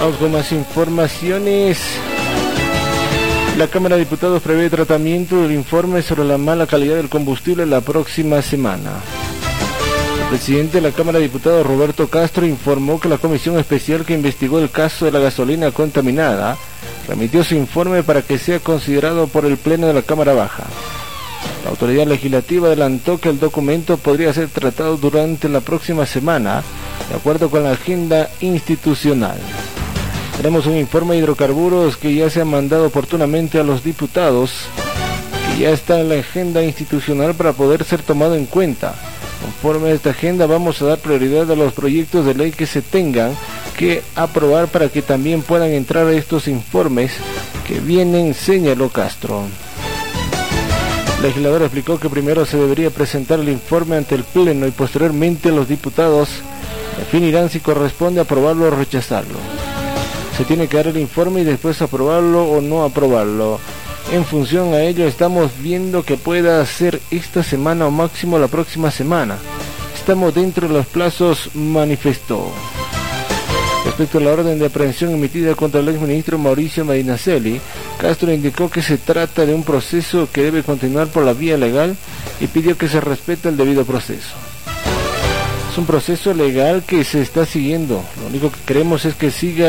Vamos con más informaciones. La Cámara de Diputados prevé tratamiento del informe sobre la mala calidad del combustible la próxima semana. El presidente de la Cámara de Diputados, Roberto Castro, informó que la comisión especial que investigó el caso de la gasolina contaminada remitió su informe para que sea considerado por el Pleno de la Cámara Baja. La autoridad legislativa adelantó que el documento podría ser tratado durante la próxima semana, de acuerdo con la agenda institucional. Tenemos un informe de hidrocarburos que ya se ha mandado oportunamente a los diputados, que ya está en la agenda institucional para poder ser tomado en cuenta. Conforme a esta agenda vamos a dar prioridad a los proyectos de ley que se tengan que aprobar para que también puedan entrar a estos informes que vienen, señaló Castro. El legislador explicó que primero se debería presentar el informe ante el Pleno y posteriormente los diputados definirán si corresponde aprobarlo o rechazarlo. Se tiene que dar el informe y después aprobarlo o no aprobarlo. En función a ello estamos viendo que pueda ser esta semana o máximo la próxima semana. Estamos dentro de los plazos, manifestó. Respecto a la orden de aprehensión emitida contra el exministro Mauricio Medinaceli, Castro indicó que se trata de un proceso que debe continuar por la vía legal y pidió que se respete el debido proceso. Es un proceso legal que se está siguiendo. Lo único que queremos es que siga